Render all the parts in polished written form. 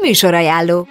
Műsorajánló.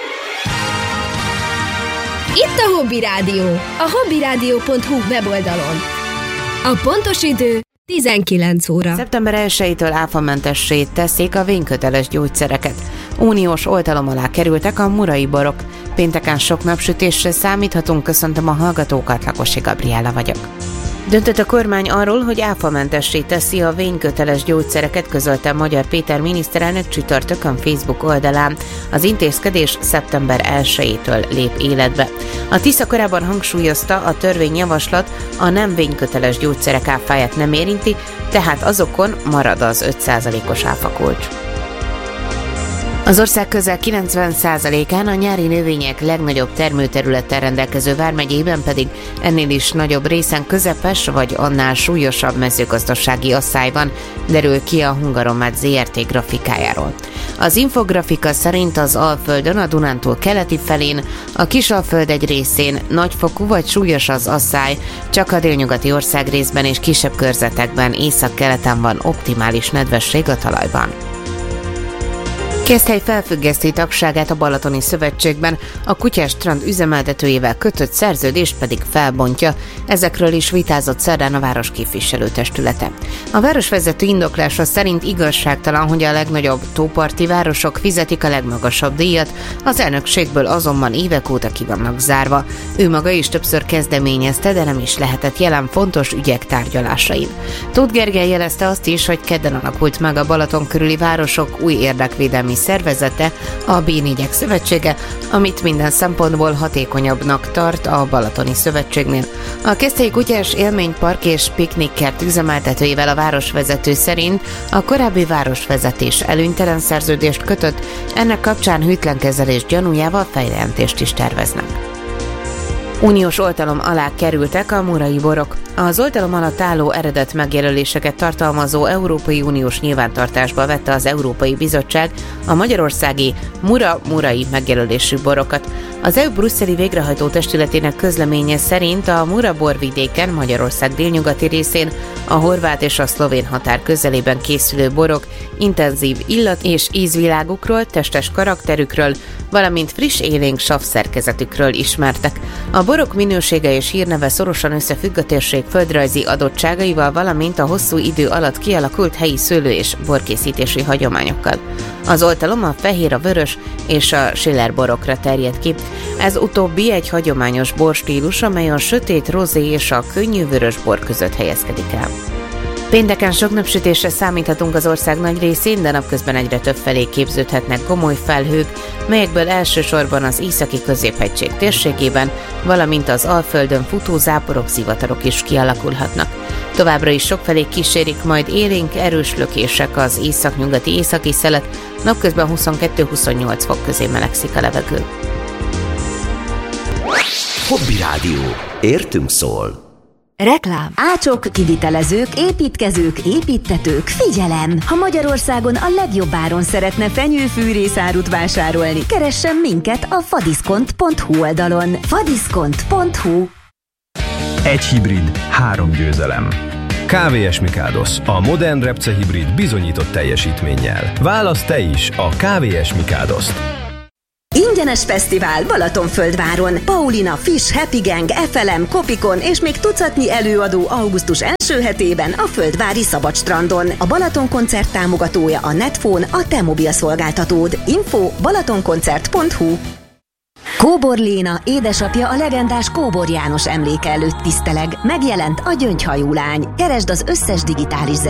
Itt a Hobby Rádió, a hobbyradio.hu weboldalon. A pontos idő 19 óra. Szeptember 1-től áfamentessé teszik a vényköteles gyógyszereket. Uniós oltalom alá kerültek a murai borok. Pénteken sok napsütésre számíthatunk, köszöntöm a hallgatókat, Lakosi Gabriella vagyok. Döntött a kormány arról, hogy áfamentessé teszi a vényköteles gyógyszereket, közölte Magyar Péter miniszterelnök csütörtökön Facebook oldalán. Az intézkedés szeptember 1-től lép életbe. A Tisza korábban hangsúlyozta, a törvényjavaslat a nem vényköteles gyógyszerek áfáját nem érinti, tehát azokon marad az 5%-os áfakulcs. Az ország közel 90%-án a nyári növények legnagyobb termőterülettel rendelkező vármegyében pedig ennél is nagyobb részen közepes vagy annál súlyosabb mezőgazdasági asszály van, derül ki a Hungaromat Zrt. Grafikájáról. Az infografika szerint az Alföldön, a Dunántúl keleti felén, a Kisalföld egy részén nagyfokú vagy súlyos az asszály, csak a délnyugati országrészben és kisebb körzetekben északkeleten van optimális nedvesség a talajban. Keszthely felfüggeszti tagságát a Balatoni Szövetségben, a Kutyás Strand üzemeltetőjével kötött szerződést pedig felbontja. Ezekről is vitázott szerdán a város képviselőtestülete. A városvezető indoklása szerint igazságtalan, hogy a legnagyobb tóparti városok fizetik a legmagasabb díjat, az elnökségből azonban évek óta ki vannak zárva. Ő maga is többször kezdeményezte, de nem is lehetett jelen fontos ügyek tárgyalásain. Tóth Gergely jelezte azt is, hogy kedden alakult meg a Balaton körüli városok új érdekvédelmi szervezete, a B4-ek szövetsége, amit minden szempontból hatékonyabbnak tart a Balatoni Szövetségnél. A Keszthelyi Kutyás Élménypark és Piknikkert üzemeltetőjével a városvezető szerint a korábbi városvezetés előnytelen szerződést kötött, ennek kapcsán hűtlenkezelés gyanújával feljelentést is terveznek. Uniós oltalom alá kerültek a murai borok. Az oltalom alatt álló eredet megjelöléseket tartalmazó Európai Uniós nyilvántartásba vette az Európai Bizottság a magyarországi murai megjelölésű borokat. Az EU brüsszeli végrehajtó testületének közleménye szerint a Mura borvidéken, Magyarország délnyugati részén, a horvát és a szlovén határ közelében készülő borok intenzív illat- és ízvilágukról, testes karakterükről, valamint friss élénk savszerkezetükről ismertek. A borok minősége és hírneve szorosan összefügg a térség földrajzi adottságaival, valamint a hosszú idő alatt kialakult helyi szőlő- és borkészítési hagyományokkal. Az oltalom a fehér, a vörös és a Schiller borokra terjed ki. Ez utóbbi egy hagyományos borstílus, amely a sötét rozé és a könnyű vörös bor között helyezkedik el. Pénteken sok napsütésre számíthatunk az ország nagy részén, de napközben egyre több felé képződhetnek gomoly felhők, melyekből elsősorban az északi középhegység térségében, valamint az Alföldön futó záporok, zivatarok is kialakulhatnak. Továbbra is sokfelé kísérik majd élénk, erős lökések az északnyugati északi szelet, napközben 22-28 fok közé melegszik a levegő. Hobby Rádió. Értünk szól. Reklám. Ácsok, kivitelezők, építkezők, építtetők, figyelem! Ha Magyarországon a legjobb áron szeretne fenyőfűrészárut vásárolni, keressen minket a fadiszkont.hu oldalon. fadiszkont.hu. Egy hibrid, 3 győzelem. KVS Mikáldos, a modern repce hibrid bizonyított teljesítménnyel. Válaszd te is a KVS Mikáldost. Ingyenes fesztivál Balatonföldváron. Paulina, Fish, Happy Gang, FLM, Kopikon és még tucatnyi előadó augusztus első hetében a Földvári Szabadstrandon. A Balaton koncert támogatója a Netphone, a te mobil szolgáltatód. Info balatonkoncert.hu. Kóbor Léna, édesapja a legendás Kóbor János emléke előtt tiszteleg. Megjelent a Gyöngyhajú lány. Keresd az összes digitális